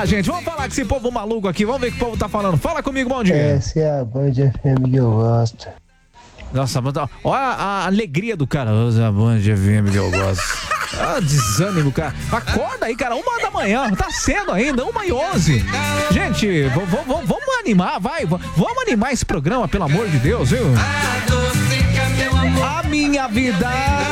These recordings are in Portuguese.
lá, gente. Vamos falar com esse povo maluco aqui. Vamos ver o que o povo tá falando. Fala comigo, bom dia. Essa é a Band FM que eu gosto. Nossa, olha a alegria do cara. A Band FM que eu gosto. Desânimo, cara. Acorda aí, cara. 1h da manhã. Tá cedo ainda. 1h11. Gente, vamos animar, vai. Vamos animar esse programa, pelo amor de Deus, viu? A minha vida.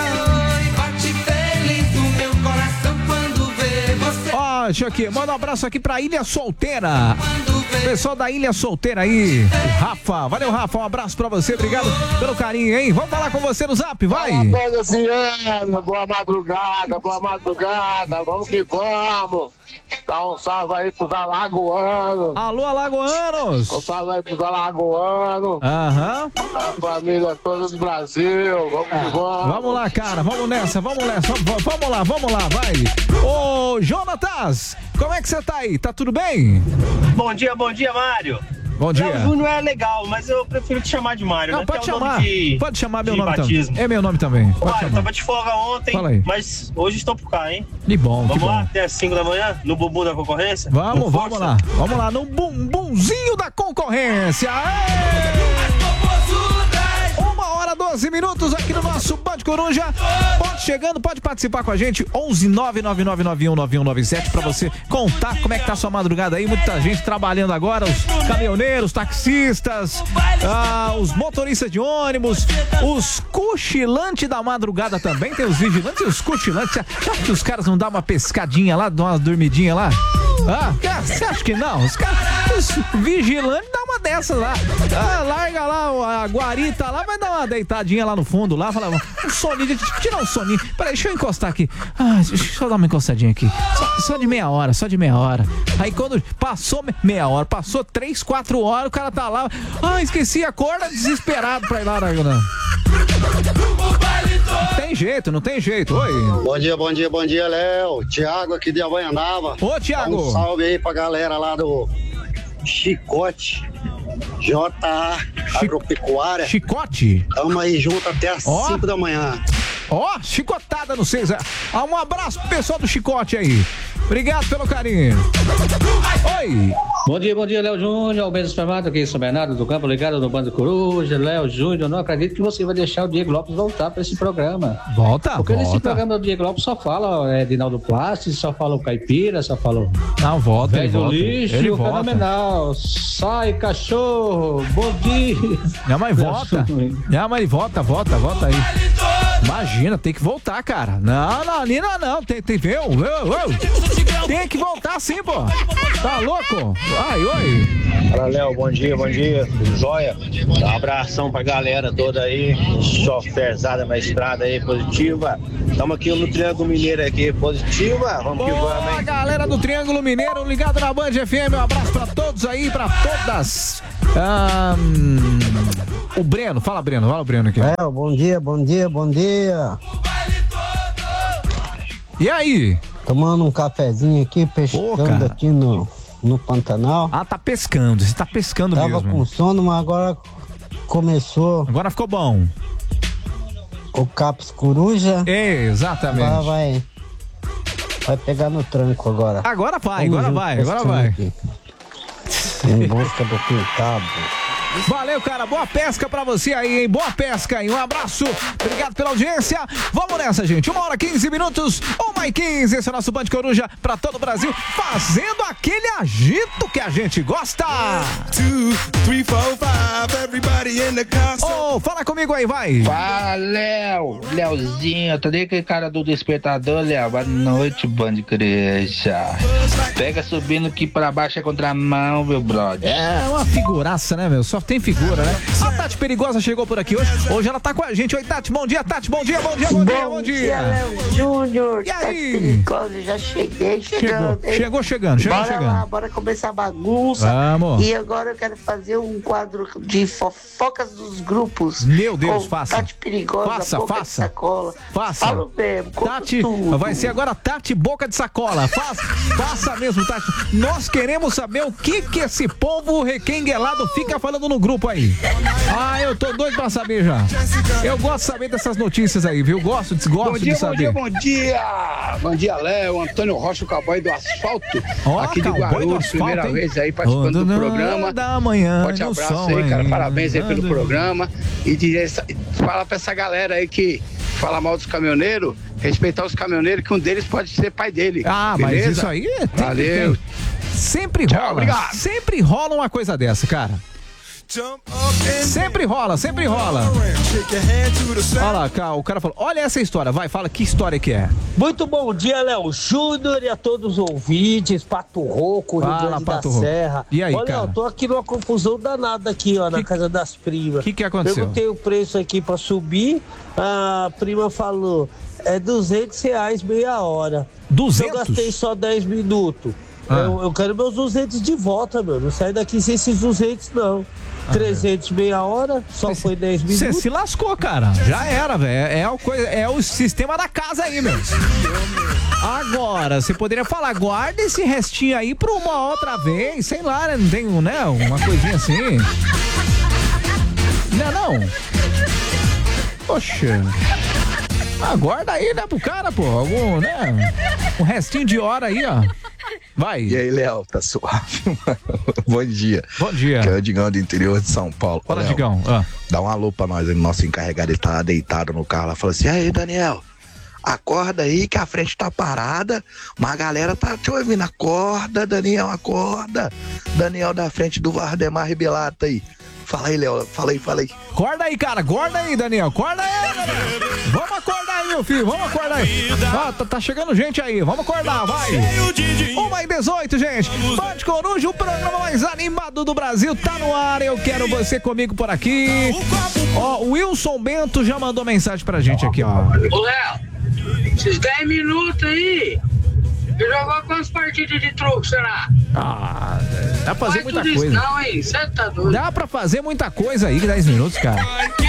Ó, deixa aqui. Manda um abraço aqui pra Ilha Solteira. Pessoal da Ilha Solteira aí. O Rafa. Valeu, Rafa. Um abraço pra você. Obrigado pelo carinho, hein? Vamos falar com você no Zap, vai. Boa madrugada, boa madrugada. Vamos que vamos. Dá um salve aí pros alagoanos. Alô, alagoanos. Um salve aí pros alagoanos. Aham. A família toda do Brasil. Vamos que vamos. Vamos lá, cara. Vamos nessa. Vamos lá, vai. Ô, Jonatas, como é que você tá aí? Tá tudo bem? Bom dia, Mário. Bom dia. Léo Júnior é legal, mas eu prefiro te chamar de Mário, Não, né? pode que é chamar. Pode chamar Meu nome também. É meu nome também. Pode Mário, chamar. tava de folga ontem, Fala aí. mas hoje estou por cá, hein? Que bom, Vamos que lá, bom. até às 5 da manhã, no bumbum da concorrência? Vamos lá. Vamos lá, no bumbumzinho da concorrência. Aê! 1h12 aqui no nosso Band Coruja. Pode chegando, pode participar com a gente. 11-999919197 pra você contar como é que tá a sua madrugada aí. Muita gente trabalhando agora, os caminhoneiros, taxistas, os motoristas de ônibus, os cochilantes da madrugada também. Tem os vigilantes e os cochilantes. Você acha que os caras não dão uma pescadinha lá, dão uma dormidinha lá? Você acha que não? Os vigilantes dão uma dessas lá. Larga lá a guarita lá, vai dar uma deitadinha lá no fundo lá, fala, um soninho, tirar um soninho. Peraí, deixa eu encostar aqui. Deixa eu dar uma encostadinha aqui. Só de meia hora. Aí quando passou meia hora, passou 3, 4 horas, o cara tá lá. Esqueci, acorda desesperado pra ir lá, né? Não tem jeito. Oi. Bom dia, Léo. Tiago aqui de Havaianava. Ô, Tiago. Um salve aí pra galera lá do Chicote. J.A. Agropecuária. Chicote? Tamo aí junto até às 5 da manhã. Chicotada no 6. Um abraço pro pessoal do Chicote aí. Obrigado pelo carinho. Oi. Bom dia, Léo Júnior, Alberto Supermato, aqui em São Bernardo do Campo, ligado no Bando Coruja. Léo Júnior, não acredito que você vai deixar o Diego Lopes voltar para esse programa. Porque nesse programa do Diego Lopes só fala Edinaldo Plassi, só fala o Caipira, só fala o... Não, volta, ele volta. Lixo, ele volta. Fenomenal. Sai, cachorro, bom dia. Minha mãe volta. Volta aí. Imagina, tem que voltar, cara. Não, Nina, não. Tem que ver. Tem que voltar sim, pô. Tá louco? Oi. Fala, Léo, bom dia. Joia. Um abração pra galera toda aí. Choferzada na estrada aí, positiva. Estamos aqui no Triângulo Mineiro aqui, positiva. Vamos que vamos, hein? Galera do Triângulo Mineiro, ligado na Band FM. Um abraço pra todos aí, pra todas. O Breno, fala o Breno aqui. Léo, bom dia. E aí? Tomando um cafezinho aqui, pescando aqui no Pantanal. Tá pescando, você tá pescando mesmo. Tava com sono, mas agora começou. Agora ficou bom. O Capes Coruja. Exatamente. Vai pegar no tranco agora. Agora vai. Aqui. Em busca do pintado. Valeu, cara. Boa pesca pra você aí, hein? Boa pesca aí. Um abraço. Obrigado pela audiência. Vamos nessa, gente. 1h15. 1h15. Esse é o nosso Band Coruja pra todo o Brasil, fazendo aquele agito que a gente gosta. 2, 3, 4, 5, everybody in the car. Fala comigo aí, vai. Fala, Léo. Léozinho, tô nem aquele cara do despertador, Léo. Boa noite, Band Coruja. Pega subindo aqui pra baixo é contramão, meu brother. É uma figuraça, né, meu? Só tem figura, né? A Tati Perigosa chegou por aqui hoje. Hoje ela tá com a gente. Oi, Tati. Bom dia, Tati. Bom dia. Bom dia, Léo Júnior. E aí? Perigosa, já cheguei chegando. Chegando. Bora lá, bora começar a bagunça. Vamos. E agora eu quero fazer um quadro de fofocas dos grupos. Meu Deus, faça. Tati Perigosa, boca de sacola. Faça. Falo mesmo, Tati, tudo. vai ser agora Tati Boca de Sacola. Faça mesmo, Tati. Nós queremos saber o que esse povo requenguelado fica falando no grupo aí. Eu tô doido pra saber já. Eu gosto de saber dessas notícias aí, viu? Gosto de saber. Bom dia. Bom dia, Léo. Antônio Rocha, o cowboy do asfalto. Aqui de Guarulhos, primeira vez aí participando do programa. Da manhã, forte abraço aí, cara. Parabéns aí pelo programa. E fala pra essa galera aí que fala mal dos caminhoneiros, respeitar os caminhoneiros, que um deles pode ser pai dele. Beleza? Mas isso aí valeu. Sempre rola. Tchau, obrigado. Sempre rola uma coisa dessa, cara. Sempre rola. Olha lá, o cara falou, olha essa história, vai, fala que história que é. Muito bom dia, Léo Júnior, e a todos os ouvintes, Pato Rouco, Rio Grande da Serra. E aí, olha, cara? Eu tô aqui numa confusão danada aqui, ó, na casa das primas. O que aconteceu? Perguntei o preço aqui pra subir, a prima falou, é R$200 meia hora. 200? Eu gastei só 10 minutos. Eu quero meus 200 de volta, meu, não sai daqui sem esses 200 não. 300 meia hora, só foi 10 minutos. Você se lascou, cara. Já era, velho. É o sistema da casa aí, meu. Agora, você poderia falar, guarda esse restinho aí pra uma outra vez. Sei lá, né? Não tem, né? Uma coisinha assim. Não. Poxa. Guarda aí, né, pro cara, pô. Algum, né? Um restinho de hora aí, ó. Vai. E aí, Léo, tá suave, mano? Bom dia. Bom dia. Que é o Digão do interior de São Paulo. Fala, Digão. Dá um alô pra nós, nosso encarregado, ele tá deitado no carro lá, falou assim, aí, Daniel, acorda aí que a frente tá parada, mas a galera tá te ouvindo, acorda, Daniel, acorda. Daniel da frente do Vardemar Ribelato aí. Fala aí, Léo, fala aí. Acorda aí, cara, acorda aí, Daniel, acorda aí, Daniel. Vamos acordar aí, meu filho, vamos acordar aí. Tá chegando gente aí, vamos acordar, vai. 1h18, gente. Band Coruja, o programa mais animado do Brasil, tá no ar, eu quero você comigo por aqui. O Wilson Bento já mandou mensagem pra gente aqui, ó. Ô, Léo, esses 10 minutos aí, você jogou quantas partidas de truco, será? Dá pra fazer muita coisa. Não, hein? Você tá doido. Dá pra fazer muita coisa aí, 10 minutos, cara.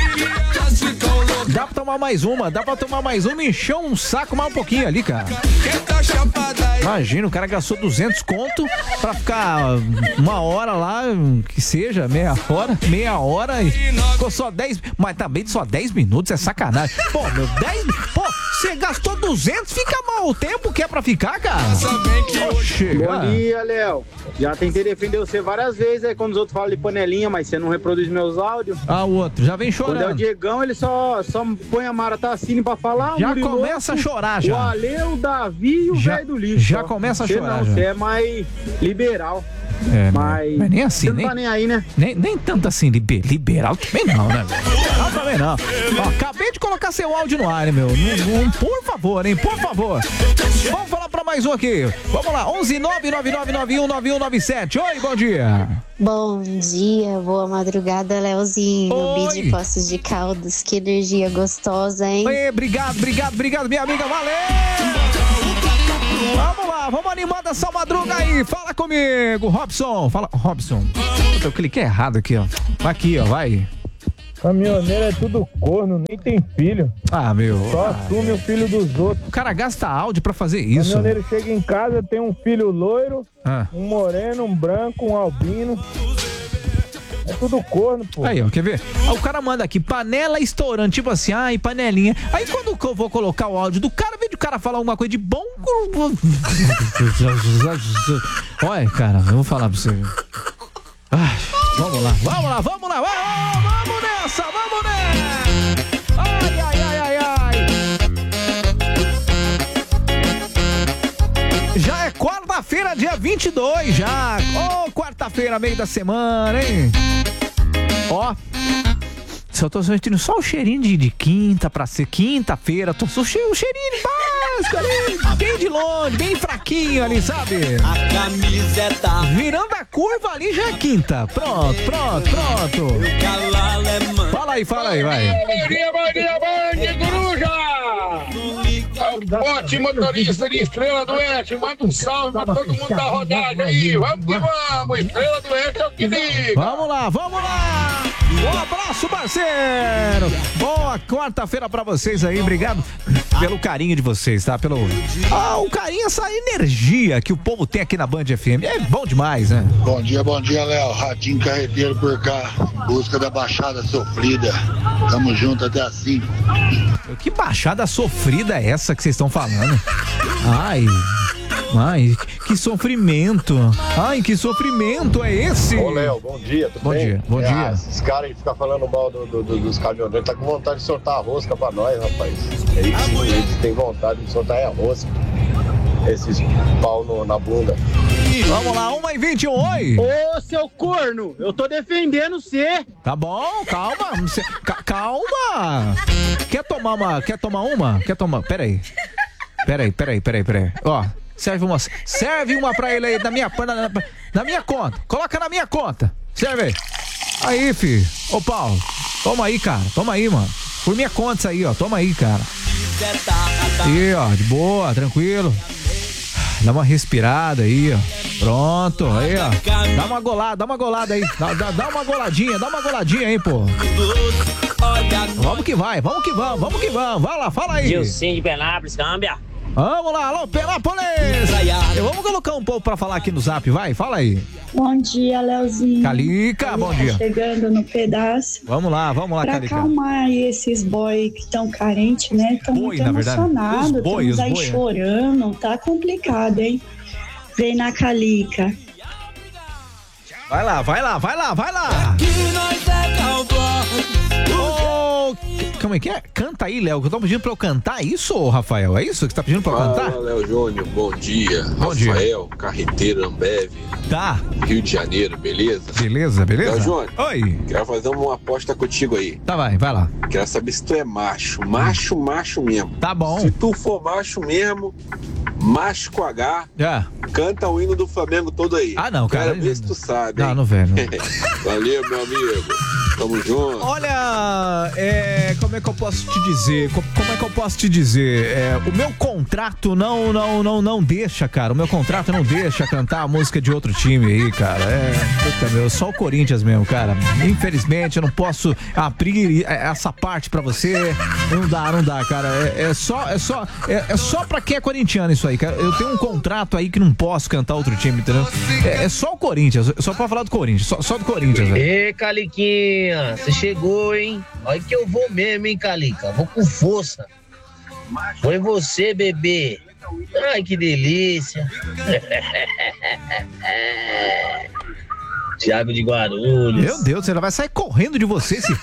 Dá pra tomar mais uma e encher um saco mais um pouquinho ali, cara. Imagina, o cara gastou 200 conto pra ficar uma hora lá, que seja, meia hora e ficou só 10, mas também só 10 minutos, é sacanagem. Pô, meu, 10, pô, você gastou 200, fica mal o tempo que é pra ficar, cara. Bom dia, Léo. Já tentei defender você várias vezes aí quando os outros falam de panelinha, mas você não reproduz meus áudios. O outro, já vem chorando. Quando é o Diegão, ele só põe a Maratacine pra falar. Já começa a chorar, já. O Ale, o Davi e o velho do lixo. Já começa a chorar, Você é mais liberal. Mas nem assim, você não tá nem aí, né? Nem tanto assim, liberal também não, né, velho? Liberal também não. Ó, acabei de colocar seu áudio no ar, hein, meu? Por favor, hein? Por favor. Vamos falar pra mais um aqui. Vamos lá, 11999919197. Oi, bom dia. Bom dia, boa madrugada, Leozinho. Bi de Poços de Caldas, que energia gostosa, hein? Oi, obrigado, minha amiga, valeu! Vamos lá, vamos animar dessa madruga aí. Fala comigo, Robson. Fala, Robson. Eu cliquei errado aqui, ó. Aqui, ó, vai. Caminhoneiro é tudo corno, nem tem filho. Meu. Só assume o filho dos outros. O cara gasta áudio pra fazer isso. O caminhoneiro chega em casa, tem um filho loiro, um moreno, um branco, um albino. É tudo corno, pô. Aí, ó, quer ver? O cara manda aqui, panela estourando, tipo assim, panelinha. Aí quando eu vou colocar o áudio do cara, vem o cara falar alguma coisa de bom. Olha, cara, eu vou falar pra você. Vamos lá. Vamos nessa. Ai. Já é quarta-feira, dia 22 já. Quarta-feira, meio da semana, hein? Ó, eu tô sentindo só o cheirinho de quinta pra ser quinta-feira. Tô sentindo o cheirinho de básico ali, bem de longe, bem fraquinho ali, sabe? A camiseta. Virando a curva ali já é quinta. Pronto. Fala aí, vai. Bom dia, Coruja! Ótimo motorista de Estrela do Oeste, manda um salve pra todo mundo da rodagem aí. Vamos que vamos, Estrela do Oeste é o que diga. Vamos lá. Um abraço, parceiro. Boa quarta-feira pra vocês aí. Obrigado pelo carinho de vocês, tá? O carinho, essa energia que o povo tem aqui na Band FM. É bom demais, né? Bom dia, Léo. Ratinho Carreteiro por cá. Busca da Baixada Sofrida. Tamo junto até às 5. Que baixada sofrida é essa que vocês estão falando? Ai, que sofrimento. Ai, que sofrimento é esse? Ô, Léo, bom dia, tudo bem? Bom dia. Esses caras aí ficam falando mal dos caminhoneiros, tá com vontade de soltar a rosca pra nós, rapaz. Eles têm vontade de soltar a rosca. Esses pau na bunda. Vamos lá, 1h21, oi! Ô, seu corno, eu tô defendendo você. Tá bom, calma. Calma. Quer tomar uma? Peraí. Ó, serve uma pra ele aí, na minha conta. Coloca na minha conta. Serve aí. Aí, filho. Ô, Paulo, toma aí, cara. Toma aí, mano. Por minha conta isso aí, ó. Toma aí, cara. Aí, ó, de boa, tranquilo. Dá uma respirada aí, ó. Pronto, aí, ó. Dá uma golada aí. Dá uma goladinha aí, pô. Vamos que vai, vamos que vamos. Vai lá, fala aí. Gilcinho de Penápolis, câmbia. Vamos lá, alô, Penápolis. Vamos colocar um povo pra falar aqui no zap, vai, fala aí. Bom dia, Leozinho. Calica, bom dia. Chegando no pedaço. Vamos lá, pra Calica. acalmar aí esses boy que estão carentes, né? Estão muito emocionados, estamos aí chorando. Tá complicado, hein? Vem na Calica. Vai lá. Aqui nós é cowboy. Como é que é? Canta aí, Léo, que eu tô pedindo pra eu cantar isso, Rafael? É isso que você tá pedindo pra eu cantar? Fala, Léo Júnior, bom dia. Rafael, carreteiro Ambev. Tá. Rio de Janeiro, beleza? Beleza. Léo Júnior. Oi. Quero fazer uma aposta contigo aí. Tá, vai lá. Quero saber se tu é macho mesmo. Tá bom. Se tu for macho mesmo, macho com H, canta o hino do Flamengo todo aí. Ah, não, cara. Quero ver se tu sabe, hein? Não, velho. Valeu, meu amigo. Tamo junto. Olha, como é que eu posso te dizer? O meu contrato não deixa, cara. O meu contrato não deixa cantar a música de outro time aí, cara. Só o Corinthians mesmo, cara. Infelizmente, eu não posso abrir essa parte pra você. Não dá, cara. É só pra quem é corintiano isso aí, cara. Eu tenho um contrato aí que não posso cantar outro time, entendeu? É só o Corinthians, só pra falar do Corinthians, só do Corinthians, velho. Ê, Caliquinha, você chegou, hein? Olha que eu vou mesmo, hein, Calica? Vou com força. Foi você, bebê. Ai, que delícia. Thiago de Guarulhos. Meu Deus, ela vai sair correndo de você, se...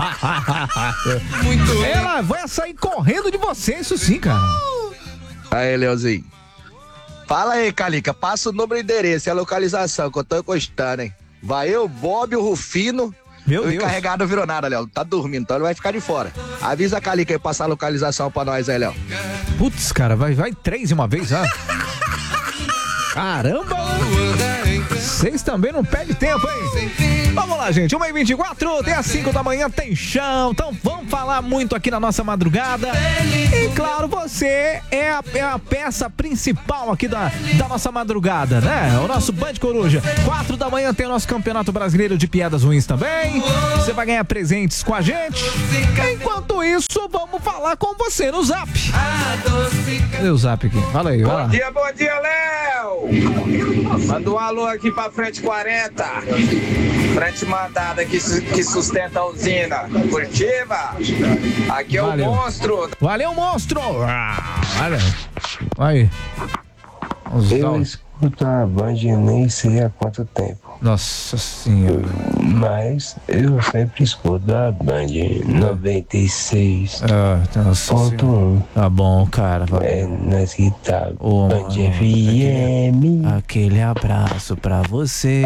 Ela vai sair correndo de você, isso sim, cara. Aí, Leozinho. Fala aí, Calica, passa o número e endereço e a localização que eu tô encostando, hein? Vai eu, Bob, o Rufino. Meu Deus. O encarregado não virou nada, Léo. Tá dormindo, então ele vai ficar de fora. Avisa a Calica aí, passar a localização pra nós aí, Léo. Putz, cara, vai 3 de uma vez, já. Caramba! Vocês também não perdem tempo, hein? Vamos lá, gente. 1h24, até às 5 da manhã tem chão. Então vamos falar muito aqui na nossa madrugada. E claro, você é a peça principal aqui da nossa madrugada, né? O nosso Band Coruja. 4 da manhã tem o nosso Campeonato Brasileiro de Piadas Ruins também. Você vai ganhar presentes com a gente. Enquanto isso, vamos falar com você no Zap. Cadê o Zap aqui? Fala aí, vai lá. Bom dia, Léo! Manda um alô aqui pra Frente 40. Frente mandada que sustenta a usina. Furtiva. Aqui é Valeu. o monstro. Valeu, monstro! Olha aí. Eu escuto a Band nem sei há quanto tempo. Nossa senhora. Mas eu sempre escuto a Band 96. Nossa senhora. Tá bom, cara. É, nós que tá. Band FM. Aquele abraço pra você.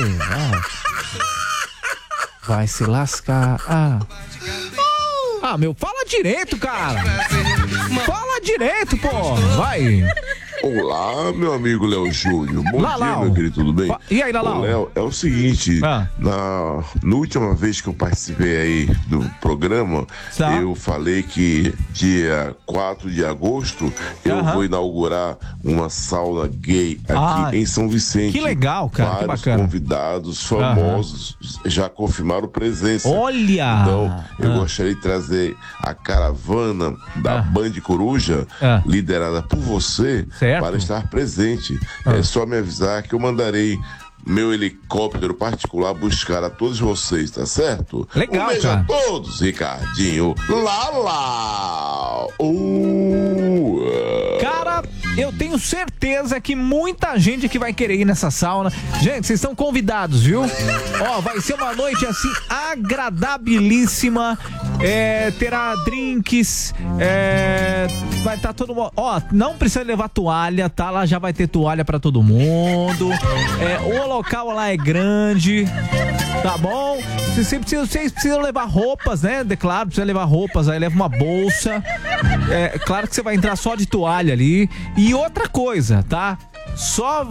Vai se lascar. Meu, fala direito, cara. Fala direito, pô. Vai. Olá, meu amigo Léo Júnior. Bom dia, meu querido, tudo bem? E aí, Lalau? Léo, é o seguinte, na última vez que eu participei aí do programa, eu falei que dia 4 de agosto eu vou inaugurar uma sauna gay aqui em São Vicente. Que legal, cara, que bacana. Vários convidados famosos já confirmaram presença. Olha! Então, eu gostaria de trazer a caravana da Band Coruja, liderada por você, para estar presente. É só me avisar que eu mandarei meu helicóptero particular buscar a todos vocês, tá certo? Legal, beijo cara. a todos, Ricardinho. Lá. Cara, eu tenho certeza que muita gente que vai querer ir nessa sauna. Gente, vocês estão convidados, viu? Ó, vai ser uma noite assim agradabilíssima. Terá drinks. Vai estar todo mundo. Ó, não precisa levar toalha, tá? Lá já vai ter toalha pra todo mundo. O local lá é grande. Tá bom? Vocês precisam levar roupas, né? Claro, precisa levar roupas. Aí leva uma bolsa. Claro que você vai entrar só de toalha ali. E outra coisa, tá? Só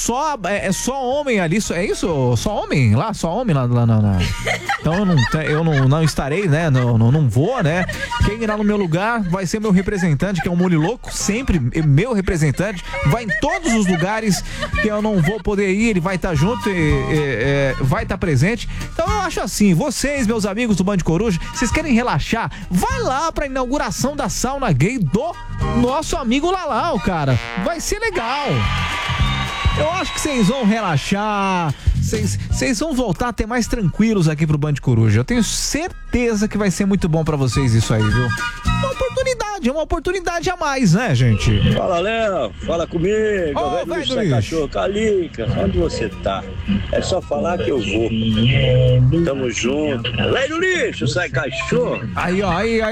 homem ali, é isso? Só homem lá? Só homem lá não. Então eu não estarei, né? Não vou, né? Quem irá no meu lugar vai ser meu representante, que é o Muli Louco, sempre meu representante, vai em todos os lugares que eu não vou poder ir, ele vai estar junto e vai estar presente. Então eu acho assim, vocês, meus amigos do Band Coruja, vocês querem relaxar? Vai lá pra inauguração da sauna gay do nosso amigo Lalau, cara. Vai ser legal. Eu acho que vocês vão relaxar, vocês vão voltar a ter mais tranquilos aqui pro Band Coruja. Eu tenho certeza que vai ser muito bom pra vocês isso aí, viu? Uma oportunidade a mais, né, gente? Fala, Léo, fala comigo, velho Luiz, cachorro, Calica, onde você tá? É só falar que eu vou. Tamo junto. Velho lixo, sai cachorro. Aí,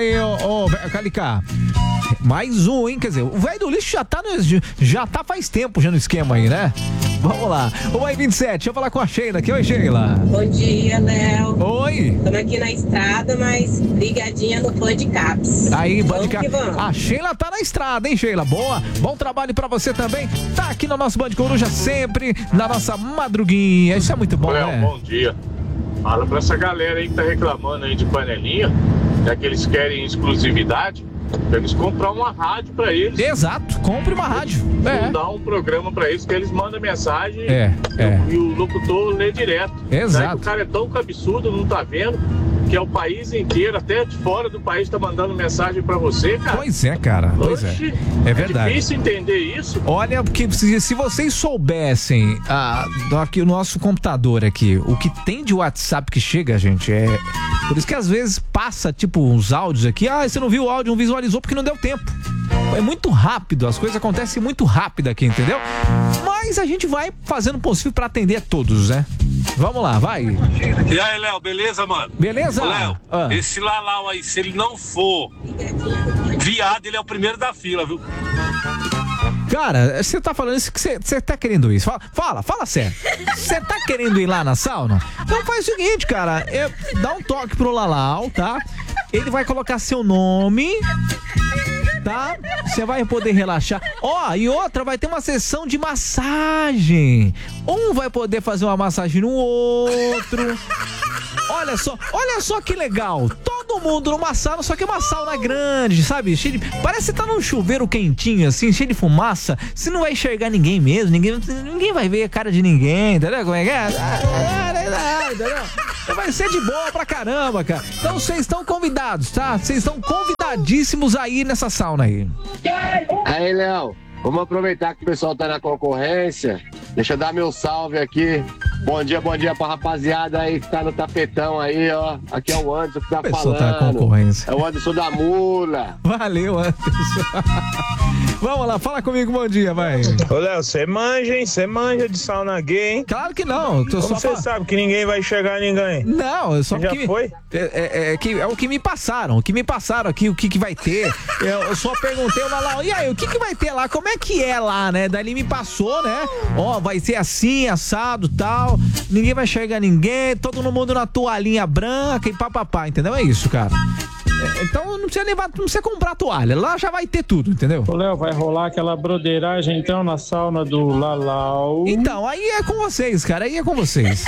Calica. Mais um, hein? Quer dizer, o velho do lixo já tá faz tempo já no esquema aí, né? Vamos lá. Oi, 27, deixa eu falar com a Sheila aqui. Oi, Sheila. Bom dia, Léo. Oi. Estamos aqui na estrada, mas ligadinha no Band Caps. Aí, Band Caps. A Sheila tá na estrada, hein, Sheila? Boa. Bom trabalho pra você também. Tá aqui no nosso Band Coruja sempre, na nossa madruguinha. Isso é muito bom, Léo, né? Bom dia. Fala pra essa galera aí que tá reclamando aí de panelinha, já que eles querem exclusividade. Eles comprar uma rádio pra eles. Exato, compre uma rádio. Dar um programa pra eles que eles mandam mensagem e o locutor lê direto. Exato. Daí o cara é tão absurdo, não tá vendo que é o país inteiro, até de fora do país tá mandando mensagem pra você, cara. Pois é, cara. Pois é. É verdade. É difícil entender isso. Olha, porque se vocês soubessem aqui o nosso computador aqui, o que tem de WhatsApp que chega, gente, por isso que às vezes passa, tipo, uns áudios aqui. Você não viu o áudio, não visualizou porque não deu tempo. É muito rápido, as coisas acontecem muito rápido aqui, entendeu? Mas a gente vai fazendo o possível pra atender a todos, né? Vamos lá, vai. E aí, Léo, beleza, mano? Beleza? Léo, esse Lalau aí, se ele não for viado, ele é o primeiro da fila, viu? Cara, você tá falando isso que você tá querendo isso. Fala sério. Você tá querendo ir lá na sauna? Então faz o seguinte, cara. Dá um toque pro Lalau, tá? Ele vai colocar seu nome, tá? Você vai poder relaxar. E outra, vai ter uma sessão de massagem. Um vai poder fazer uma massagem no outro. Olha só que legal. Todo mundo numa sauna, só que uma sauna grande, sabe? Parece que tá num chuveiro quentinho, assim, cheio de fumaça. Você não vai enxergar ninguém mesmo, ninguém vai ver a cara de ninguém, entendeu? Como é que é? Entendeu? Vai ser de boa pra caramba, cara. Então vocês estão convidados, tá? Vocês estão convidadíssimos a ir nessa sauna aí. Aí, Léo, vamos aproveitar que o pessoal tá na concorrência. Deixa eu dar meu salve aqui. Bom dia pra rapaziada aí que tá no tapetão aí, ó. Aqui é o Anderson que tá falando. Tá na concorrência. É o Anderson da Mula. Valeu, Anderson. Vamos lá, fala comigo, bom dia, vai. Ô, Léo, você manja, hein? Você manja de sauna gay, hein? Claro que não. Como você sabe que ninguém vai enxergar ninguém? Não, eu só já foi? É o que me passaram. O que me passaram aqui, o que vai ter. Eu só perguntei lá, e aí, o que vai ter lá? Como é que é lá, né? Daí ele me passou, né? Vai ser assim, assado, tal. Ninguém vai enxergar ninguém, todo mundo na toalhinha branca e papapá, entendeu? É isso, cara. Então não precisa comprar toalha. Lá já vai ter tudo, entendeu? Ô, Léo, vai rolar aquela broderagem então na sauna do Lalau. Então, aí é com vocês, cara. Aí é com vocês.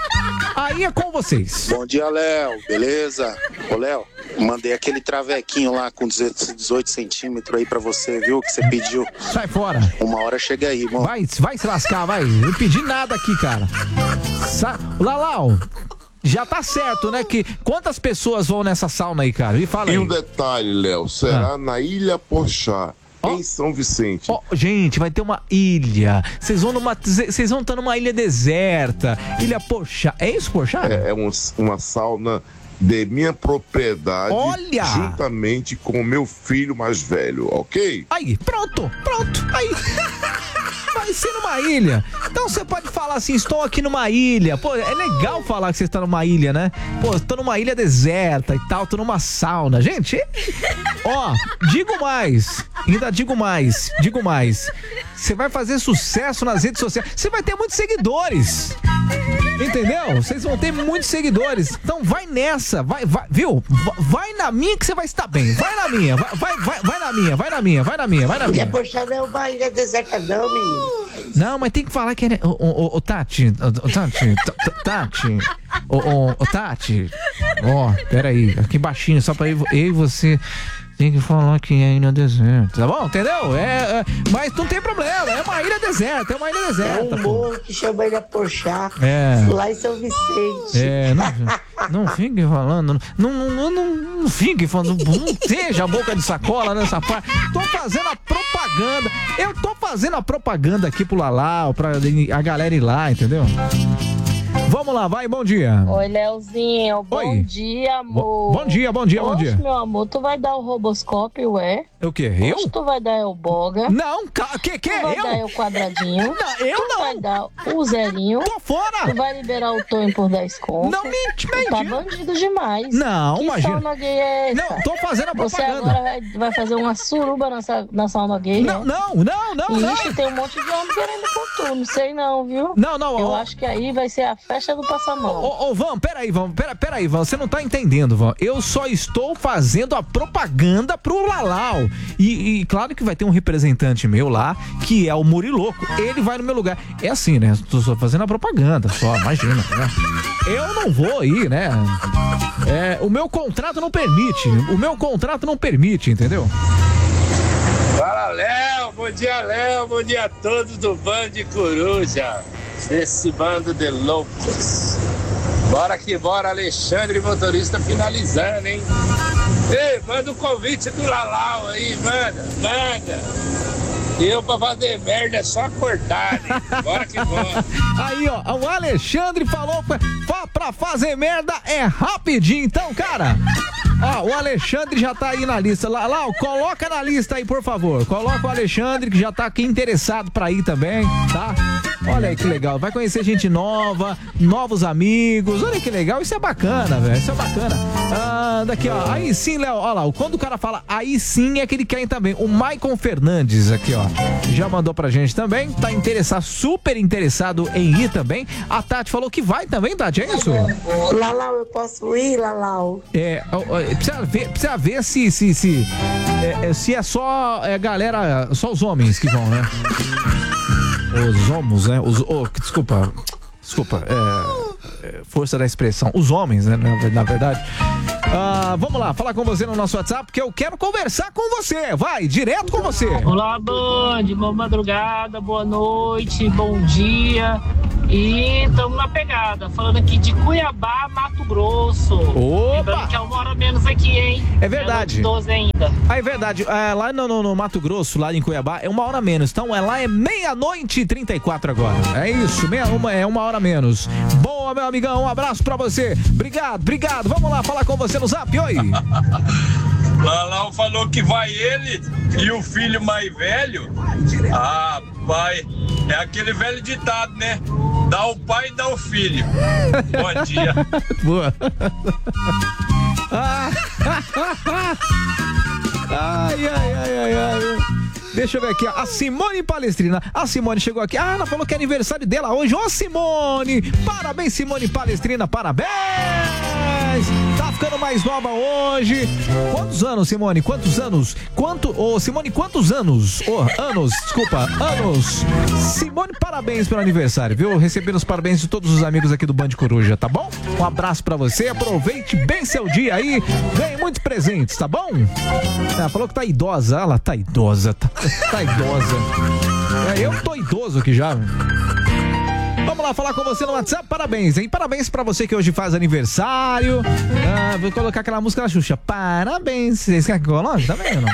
Bom dia, Léo. Beleza? Ô, Léo, mandei aquele travequinho lá com 18 centímetros aí pra você, viu? Que você pediu. Sai fora. Uma hora chega aí, irmão. Vai se lascar, vai. Eu não pedi nada aqui, cara. Lalau, já tá certo, né? Quantas pessoas vão nessa sauna aí, cara? Me fala aí. E um detalhe, Léo, será na Ilha Porchá, em São Vicente. Gente, vai ter uma ilha. Vocês vão estar numa ilha deserta. Ilha Porchá. É isso, Porchá? É uma sauna de minha propriedade. Olha! Juntamente com o meu filho mais velho, ok? Aí, pronto. Aí. Vai ser numa ilha. Então você pode falar assim, estou aqui numa ilha. Pô, é legal falar que você está numa ilha, né? Pô, estou numa ilha deserta e tal, estou numa sauna. Gente, digo mais. Você vai fazer sucesso nas redes sociais. Você vai ter muitos seguidores. Entendeu? Vocês vão ter muitos seguidores. Então vai nessa, viu? Vai na minha que você vai estar bem. Vai na minha. Ilha Porchá não é uma ilha deserta não, menino. Não, mas tem que falar que é... Ô, Tati. Peraí. Aqui baixinho, só pra eu e você... Tem que falar que é ilha deserta, tá bom? Entendeu? Mas não tem problema, é uma ilha deserta, É um morro que chama Ilha Porchá, lá em São Vicente. Não fique falando, não fique falando, não seja a boca de sacola nessa parte. Tô fazendo a propaganda, eu tô fazendo a propaganda aqui pro Lalau, pra a galera ir lá, entendeu? Vamos lá, vai, bom dia. Oi, Leozinho, bom dia, amor. Bom dia. Oxe, meu amor, tu vai dar o roboscópio, O quê? Eu? Oxe, tu vai dar o boga. Não, que? Tu vai dar o quadradinho. Não, eu não. Tu vai dar o zerinho. Tô fora. Tu vai liberar o Tonho por 10 conto. Não, mente. Tá bandido demais. Não, imagina. Que sauna gay é essa? Não, tô fazendo a propaganda. Você agora vai fazer uma suruba na sauna gay, Não. Ixi, tem um monte de homem querendo com tu, não sei não, viu? Não. Eu acho que aí vai ser a festa do passamão. Ô, Van, peraí, Van, você não tá entendendo, Van. Eu só estou fazendo a propaganda pro Lalau. E claro que vai ter um representante meu lá, que é o Muriloco. Ele vai no meu lugar. É assim, né? Tô só fazendo a propaganda, só, imagina, né? Eu não vou ir, né? O meu contrato não permite, entendeu? Fala, Léo, bom dia a todos do Bando de Coruja. Esse bando de loucos. Bora que bora, Alexandre, motorista, finalizando, hein? Ei, manda o convite do Lalau aí, manda. Eu pra fazer merda é só acordar, hein? Bora que bora. Aí, ó, o Alexandre falou pra fazer merda é rapidinho. Então, cara, o Alexandre já tá aí na lista. Lalau, coloca na lista aí, por favor. Coloca o Alexandre, que já tá aqui interessado pra ir também, tá? Olha aí que legal, vai conhecer gente nova, novos amigos, olha que legal, isso é bacana, velho, isso é bacana. Daqui, ó, aí sim, Léo, olha lá, quando o cara fala aí sim é que ele quer ir também. O Maicon Fernandes aqui, ó, já mandou pra gente também, tá interessado, super interessado em ir também. A Tati falou que vai também, Tati, é isso? Lalau, eu posso ir, Lalau? Precisa ver se é só galera, só os homens que vão, né? Os homens, né? Desculpa, força da expressão. Os homens, né? Na verdade. Vamos lá, falar com você no nosso WhatsApp, porque eu quero conversar com você. Vai, direto com você. Olá, Band, boa madrugada, boa noite, bom dia. E estamos na pegada, falando aqui de Cuiabá, Mato Grosso. Opa! Lembrando que é 1 hora menos aqui, hein? É verdade. 12 ainda. É verdade. Lá no Mato Grosso, lá em Cuiabá, é 1 hora menos. Então lá é 00:34 agora. É isso, é 1 hora menos. Boa, meu amigão, um abraço pra você. Obrigado. Vamos lá falar com você no Zap, oi. Lalau falou que vai ele e o filho mais velho. Pai, é aquele velho ditado, né? Dá o pai e dá o filho. Bom dia. Boa. Ai. Deixa eu ver aqui, a Simone Palestrina. A Simone chegou aqui. Ela falou que é aniversário dela hoje. Ô, Simone! Parabéns, Simone Palestrina, parabéns! demais. Tá ficando mais nova hoje. Quantos anos, Simone? Quantos anos? Simone, quantos anos? Anos. Simone, parabéns pelo aniversário, viu? Recebendo os parabéns de todos os amigos aqui do Band Coruja, tá bom? Um abraço pra você, aproveite bem seu dia aí, ganhe muitos presentes, tá bom? Ela falou que tá idosa, ela tá idosa, tá idosa. Eu tô idoso aqui já. Vamos lá falar com você no WhatsApp, parabéns, hein? Parabéns pra você que hoje faz aniversário. Vou colocar aquela música da Xuxa, parabéns. Vocês querem que eu coloque? Tá vendo?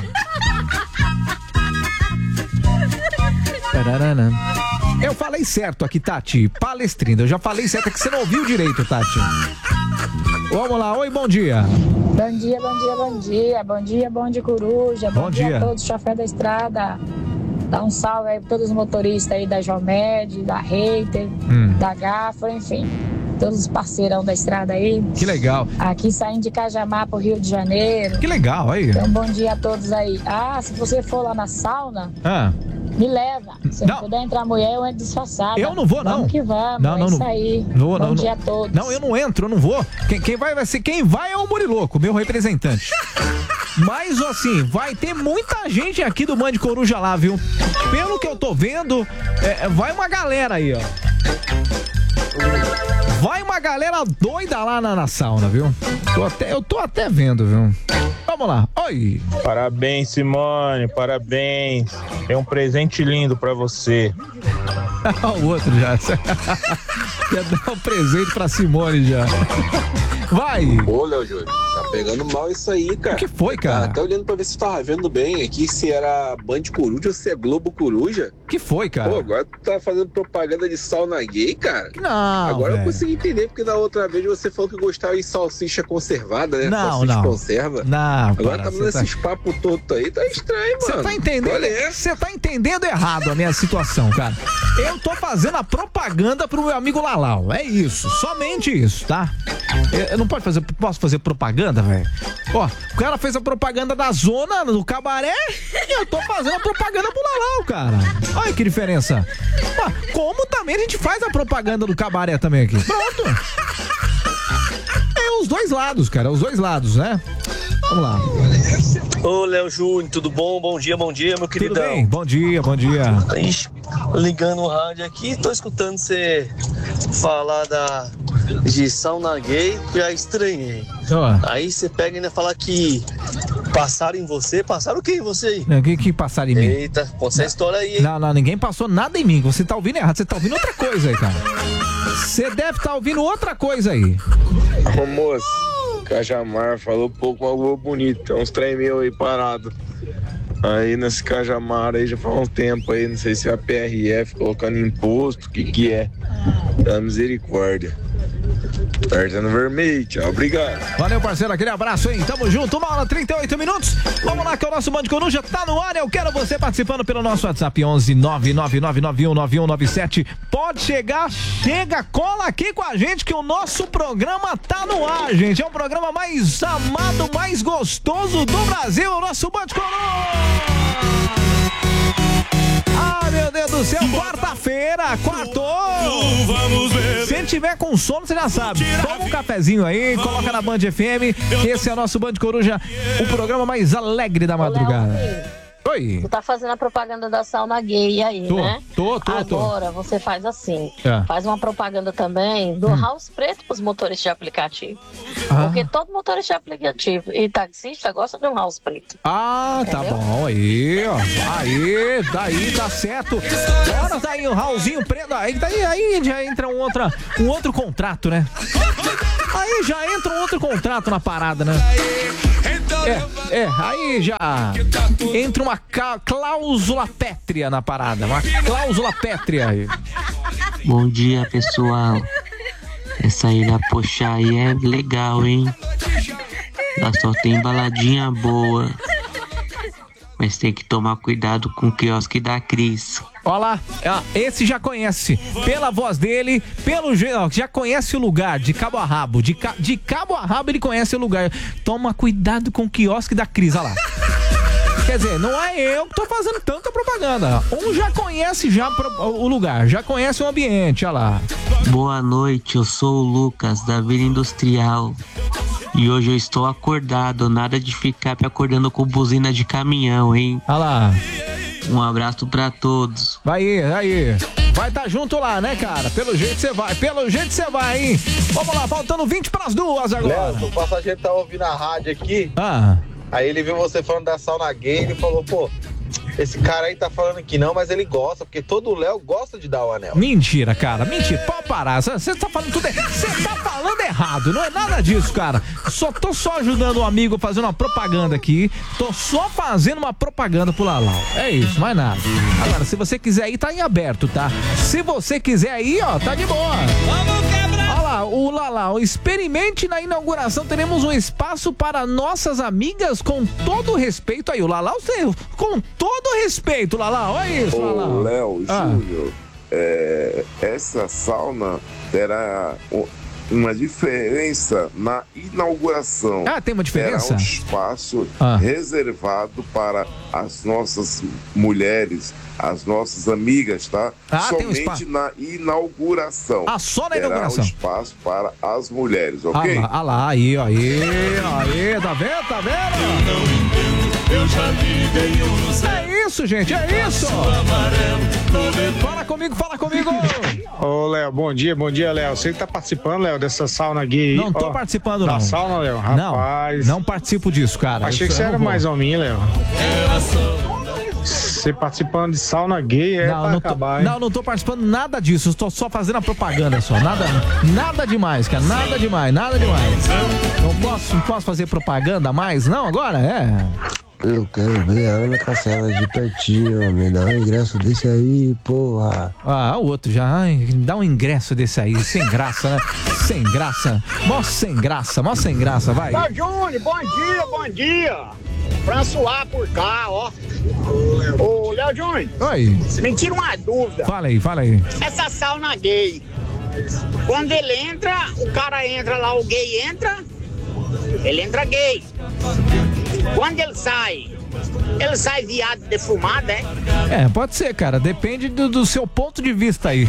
Eu falei certo aqui, Tati, Palestrina. Eu já falei certo, é que você não ouviu direito, Tati. Vamos lá, oi, bom dia. Bom dia, bom dia, bom dia. Bom dia, bom de coruja. Bom dia a todos, chofer da estrada. Dá um salve aí pra todos os motoristas aí da Jomed, da Reiter, da Gafra, enfim. Todos os parceirão da estrada aí. Que legal. Aqui saindo de Cajamar pro Rio de Janeiro. Que legal, aí. Então, bom dia a todos aí. Se você for lá na sauna, me leva. Se não puder entrar mulher, eu entro disfarçada. Eu não vou, não. Vamos que vamos, não, isso aí. Bom dia a todos. Não, eu não entro, eu não vou. Quem vai é o Muriloco, meu representante. Mas, assim, vai ter muita gente aqui do Band Coruja lá, viu? Pelo que eu tô vendo, vai uma galera aí, ó. Vai uma galera doida lá na sauna, viu? Eu tô até vendo, viu? Vamos lá, oi! Parabéns, Simone, parabéns. É um presente lindo pra você. O outro já. Quer dar um presente pra Simone já. Vai! Ô, Léo Júlio, tá pegando mal isso aí, cara. O que foi, cara? Tá até olhando pra ver se tu tava vendo bem aqui, se era Band Coruja ou se é Globo Coruja. O que foi, cara? Pô, agora tu tá fazendo propaganda de sauna gay, cara? Não, agora véio. Eu consegui entender, porque da outra vez você falou que gostava de salsicha conservada, né? Não, salsicha não. Conserva. Não, agora tá dando esses papos todos aí, tá estranho, mano. Você tá entendendo errado a minha situação, cara. Eu tô fazendo a propaganda pro meu amigo Lalau, é isso, somente isso, tá? Eu não posso fazer propaganda, velho? Ó, o cara fez a propaganda da zona, do cabaré, e eu tô fazendo a propaganda pro Lalau, cara. Olha que diferença. Como também a gente faz a propaganda do cabaré também aqui. Pronto. É os dois lados, cara, os dois lados, né? Vamos lá. Ô, Léo Júnior, tudo bom? Bom dia, meu queridão. Tudo bem? Bom dia. Ligando o rádio aqui, tô escutando você falar de sauna gay, já estranhei. Aí você pega e ainda fala que passaram em você. Passaram o que em você aí? Que passaram em mim? Eita, conta essa história aí, hein? Não, ninguém passou nada em mim. Você tá ouvindo errado, você tá ouvindo outra coisa aí, cara. Você deve estar ouvindo outra coisa aí. Ô, moço, Cajamar falou pouco, uma lua bonita. Tem uns trem meu aí parado. Aí nesse Cajamar aí já faz um tempo aí, não sei se é a PRF colocando imposto, o que é. Da misericórdia. Apertando vermelho, tchau, obrigado. Valeu, parceiro, aquele abraço, hein? Tamo junto, 1h38. Vamos lá que o nosso Band Coruja tá no ar. Eu quero você participando pelo nosso WhatsApp 11 999919197. Pode chegar, cola aqui com a gente que o nosso programa tá no ar, gente. É o programa mais amado, mais gostoso do Brasil, o nosso Band Coruja. Meu Deus do céu, quarta-feira, quartou! Se tiver com sono, você já sabe. Toma um cafezinho aí, coloca na Band FM. Esse é o nosso Band Coruja, o programa mais alegre da madrugada. Oi. Tu tá fazendo a propaganda da sauna gay aí, né? Tô. Agora você faz assim, faz uma propaganda também do House Preto pros motoristas de aplicativo. Porque todo motorista de aplicativo e taxista gosta de um House Preto. Tá bom, aí, ó. Aí, daí tá certo. Agora tá aí o Raulzinho Preto. Aí já entra um outro contrato, né? Aí já entra um outro contrato na parada, né? Aí já entra uma cláusula pétrea na parada, uma cláusula pétrea aí. Bom dia, pessoal. Essa aí da Poxa aí é legal, hein? Lá só tem baladinha boa. Mas tem que tomar cuidado com o quiosque da Cris. Olha lá, esse já conhece. Pela voz dele, pelo jeito, já conhece o lugar de cabo a rabo. De cabo a rabo ele conhece o lugar. Toma cuidado com o quiosque da Cris, olha lá. Quer dizer, não é eu que tô fazendo tanta propaganda. Já conhece o lugar, já conhece o ambiente, olha lá. Boa noite, eu sou o Lucas, da Vila Industrial. E hoje eu estou acordado, nada de ficar me acordando com buzina de caminhão, hein? Olha lá. Um abraço pra todos. Vai aí. Vai estar junto lá, né, cara? Pelo jeito você vai, hein? Vamos lá, faltando 20 pras 2 agora. Léo, o passageiro tá ouvindo a rádio aqui. Aí ele viu você falando da sauna gay, ele falou, pô, esse cara aí tá falando que não, mas ele gosta, porque todo Léo gosta de dar o anel. Mentira, cara, mentira. Pode parar. Você tá falando tudo errado. Você tá falando errado, não é nada disso, cara. Tô só ajudando um amigo fazendo uma propaganda aqui. Tô só fazendo uma propaganda pro Lalau. É isso, mais nada. Agora, se você quiser ir, tá em aberto, tá? Se você quiser ir, ó, tá de boa. Vamos quebrar! Olha lá, o Lalau, experimente na inauguração. Teremos um espaço para nossas amigas com todo respeito. Aí, o Lalau, com todo respeito, Lalau, olha isso, Lalau. Ô, Léo, Júnior, essa sauna terá uma diferença na inauguração. Tem uma diferença? Terá um espaço reservado para as nossas mulheres, as nossas amigas, tá? Somente na inauguração. Só na inauguração. Terá um espaço para as mulheres, ok? Aí, tá vendo? Tá vendo? Eu já me dei É isso, gente, é isso. Fala comigo. Ô, Léo, bom dia, Léo. Você que tá participando, Léo, dessa sauna gay aí? Não tô participando, não. Da sauna, Léo? Rapaz. Não participo disso, cara. Achei que você era mais homem, Léo. Você participando de sauna gay pra acabar, hein? Não tô participando nada disso. Estou só fazendo a propaganda só. Nada demais, cara. Nada demais. Não posso fazer propaganda mais, não, agora? Eu quero ver a Ana Castela de pertinho, me dá um ingresso desse aí, porra. O outro já, dá um ingresso desse aí, sem graça, né? Sem graça, mó sem graça, vai. Léo Júnior, bom dia. François por cá, ó. Ô, Léo Júnior. Oi. Me tira uma dúvida. Fala aí. Essa sauna gay, quando ele entra, o cara entra lá, o gay entra, ele entra gay. Quando ele sai viado defumado, pode ser, cara. Depende do seu ponto de vista aí.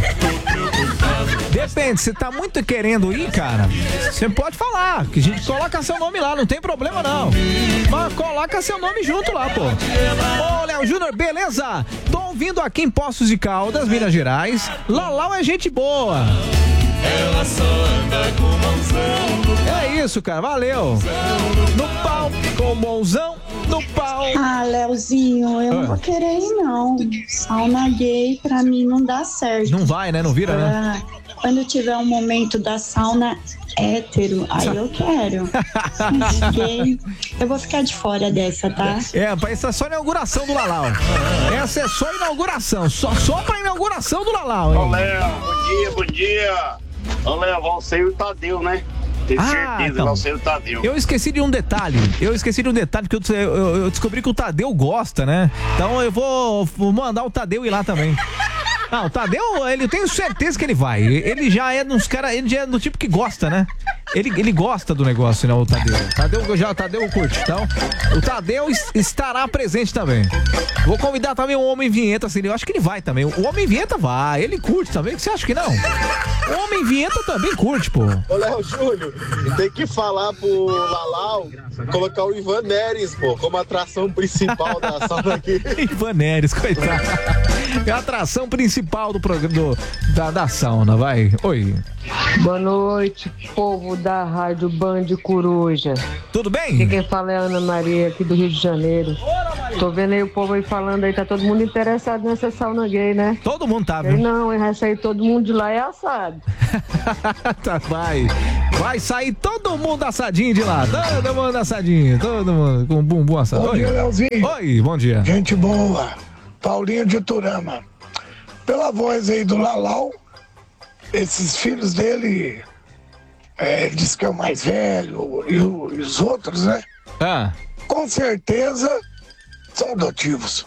Depende, você tá muito querendo ir, cara, você pode falar, que a gente coloca seu nome lá, não tem problema não. Mas coloca seu nome junto lá, pô. Ô, Léo Júnior, beleza? Tô ouvindo aqui em Poços de Caldas, Minas Gerais. Lalau é gente boa. Ela só anda com mãozão. É isso, cara, valeu. No pau, com mãozão, no pau. Léozinho, eu não vou querer ir, não. Sauna gay, pra mim, não dá certo. Não vai, né? Não vira, né? Quando tiver um momento da sauna hétero, aí eu quero. Gay, eu vou ficar de fora dessa, tá? Essa é só a inauguração do Lalau. Essa é só a inauguração. Só pra inauguração do Lalau, hein? Ô, Léo, bom dia. Ô, Léo, você e o Tadeu, né? Tenho certeza que você e o Tadeu. Eu esqueci de um detalhe, porque eu descobri que o Tadeu gosta, né? Então eu vou mandar o Tadeu ir lá também. O Tadeu, eu tenho certeza que ele vai. Ele já é dos caras, ele já é do tipo que gosta, né? Ele gosta do negócio, né, o Tadeu. O Tadeu curte. Então, o Tadeu estará presente também. Vou convidar também o Homem Vinheta, assim, eu acho que ele vai também. O Homem Vinheta vai, ele curte também. Você acha que não? O Homem Vinheta também curte, pô. Ô, Léo Júnior, tem que falar pro Lalau colocar o Ivan Neres, pô, como atração principal da sauna aqui. Ivan Neres, coitado. É a atração principal do programa da sauna, vai. Oi. Boa noite, povo da Rádio Band Coruja. Tudo bem? Aqui quem fala é a Ana Maria, aqui do Rio de Janeiro. Tô vendo aí o povo aí falando aí, tá todo mundo interessado nessa sauna gay, né? Todo mundo tá, viu? Não, vai sair todo mundo de lá é assado. Vai sair todo mundo assadinho de lá. Todo mundo assadinho, todo mundo com bumbum assado. Bom dia, Leozinho. Oi, bom dia. Gente boa. Paulinho de Turama. Pela voz aí do Lalau, esses filhos dele, ele diz que é o mais velho e os outros, né? Com certeza são adotivos.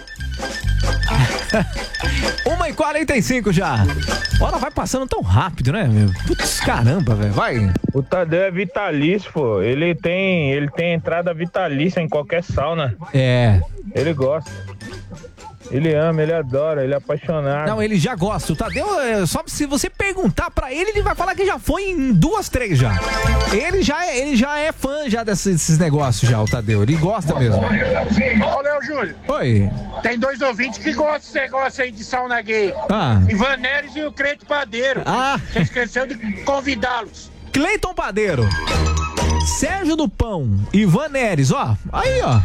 1h45 já. Hora vai passando tão rápido, né, meu? Putz, caramba, velho. Vai. O Tadeu é vitalício, pô. Ele tem entrada vitalícia em qualquer sauna. É. Ele gosta. Ele ama, ele adora, ele é apaixonado. Não, ele já gosta. O Tadeu, só se você perguntar pra ele, ele vai falar que já foi em 2, 3 já. Ele já é fã já desses negócios já, o Tadeu. Ele gosta mesmo. Ô, Léo Júnior. Oi. Tem 2 ouvintes que gostam desse negócio aí de sauna gay. Ivan Neres e o Cleiton Padeiro. Você esqueceu de convidá-los. Cleiton Padeiro, Sérgio do Pão, Ivan Neres, ó. Aí, ó.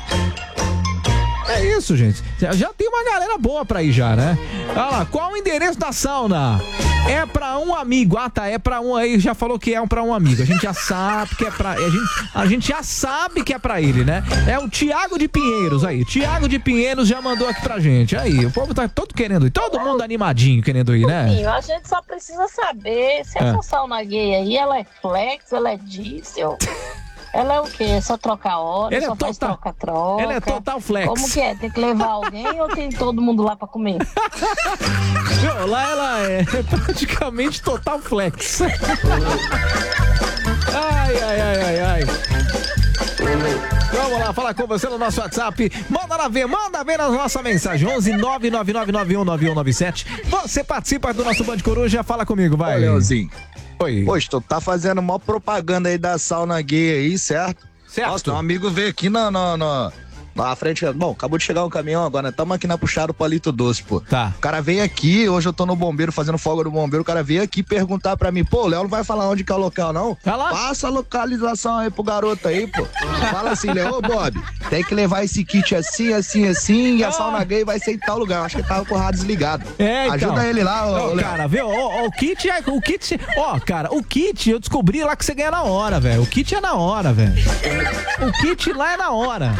É isso, gente. Já tem uma galera boa pra ir já, né? Olha lá, qual o endereço da sauna? É pra um amigo. Ah, tá, é pra um aí, já falou que é pra um amigo. A gente já sabe que é pra... A gente já sabe que é pra ele, né? É o Tiago de Pinheiros aí. Tiago de Pinheiros já mandou aqui pra gente. Aí, o povo tá todo querendo ir. Todo mundo animadinho querendo ir, né? Sim, a gente só precisa saber se essa sauna gay aí, ela é flex, ela é diesel... Ela é o quê? É só trocar hora? Ela só faz troca-troca? Ela é total flex. Como que é? Tem que levar alguém ou tem todo mundo lá pra comer? Lá ela é praticamente total flex. Ai. Vamos lá, falar com você no nosso WhatsApp. Manda ver na nossa mensagem. 11 999919197. Você participa do nosso Band Coruja, fala comigo, vai. Ô, Leozinho. Oi. Poxa, tu tá fazendo maior propaganda aí da sauna gay aí, certo? Certo. Nossa, um amigo veio aqui na frente. Bom, acabou de chegar um caminhão agora, né? Tamo aqui na Puxada Palito Doce, pô. Tá. O cara veio aqui, hoje eu tô no bombeiro, fazendo folga do bombeiro. O cara veio aqui perguntar pra mim, pô, o Léo não vai falar onde que é o local, não? Passa a localização aí pro garoto aí, pô. Fala assim, Léo, ô Bob, tem que levar esse kit assim, e a sauna gay vai ser em tal lugar. Acho que tava com o rádio desligado. Então. Ajuda ele lá, ô Léo. Cara, viu? O kit, cara, o kit eu descobri lá que você ganha na hora, velho. O kit é na hora, velho. O kit lá é na hora.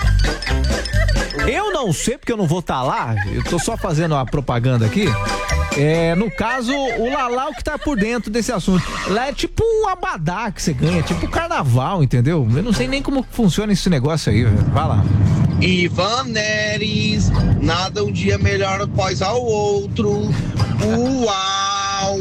Eu não sei porque eu não vou estar lá, eu tô só fazendo a propaganda aqui. No caso, o Lalau que tá por dentro desse assunto. Lá é tipo um abadá que você ganha, tipo carnaval, entendeu? Eu não sei nem como funciona esse negócio aí, velho. Vai lá. Ivan Neres, nada um dia melhor após ao outro. Uau!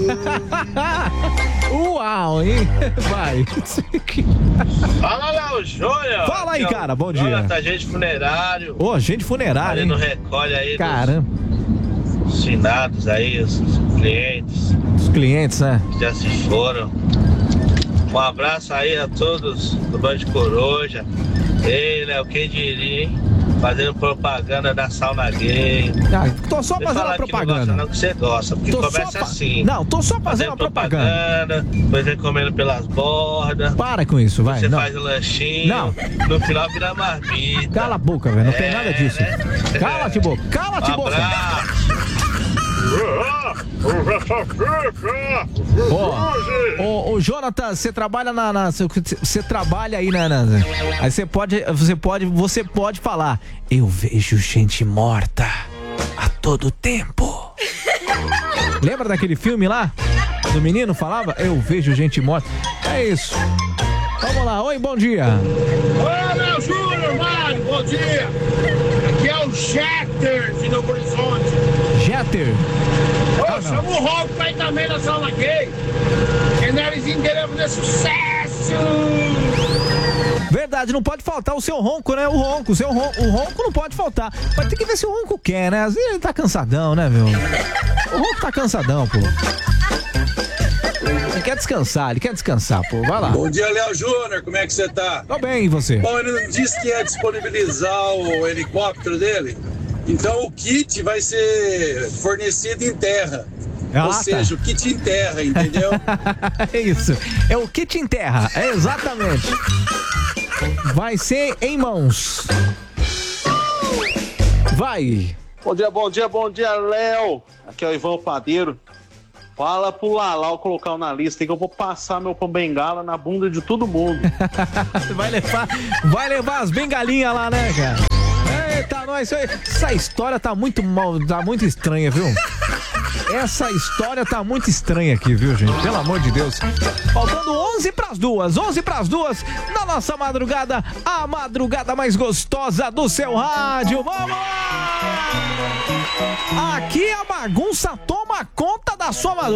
Uau, hein? Vai. Fala, Léo Júnior. Fala aí, cara, bom dia. Tá gente funerário. Ô, gente funerário, hein? Não recolhe aí. Caramba. Os finados aí, os clientes. Os clientes, né? Que já se foram. Um abraço aí a todos do Band Coruja. Ei, Léo, quem diria, hein? Fazendo propaganda da sauna gay. Tô só fazendo a propaganda. Não, que você gosta, porque começa assim. Não, tô só fazendo a propaganda. Depois vem comendo pelas bordas. Para com isso, vai. Você faz o lanchinho. Não. No final vira marmita. Cala a boca, velho. Não tem nada disso. Né? Cala-te boca. Cala-te boca. Ô, Jonathan, você trabalha você trabalha aí aí você pode falar, eu vejo gente morta a todo tempo. Lembra daquele filme lá? Do menino falava, eu vejo gente morta. É isso. Vamos lá, oi, bom dia. Oi, meu Júnior, Mário, bom dia. Aqui é o Jeter de Novo Horizonte. Jeter? Chama o Ronco pra ir também na sauna gay. Que narizinho dele é fazer sucesso. Verdade, não pode faltar o seu ronco, né? O ronco não pode faltar. Mas tem que ver se o ronco quer, né? Às vezes ele tá cansadão, né, meu? O ronco tá cansadão, pô. Ele quer descansar, pô. Vai lá. Bom dia, Léo Júnior. Como é que você tá? Tô bem, e você? Bom, ele não disse que ia disponibilizar o helicóptero dele. Então o kit vai ser fornecido em terra. Ou seja, o kit em terra, entendeu? É isso. É o kit em terra. É exatamente. Vai ser em mãos. Vai. Bom dia, Léo. Aqui é o Ivan Padeiro. Fala pro Lalau colocar na lista aí que eu vou passar meu pão bengala na bunda de todo mundo. Vai levar as bengalinhas lá, né, cara? Eita, nós, essa história tá muito estranha, viu? Essa história tá muito estranha aqui, viu, gente? Pelo amor de Deus. Faltando 11 pras duas, na nossa madrugada, a madrugada mais gostosa do seu rádio. Vamos lá! Aqui a bagunça toma conta da sua madrugada.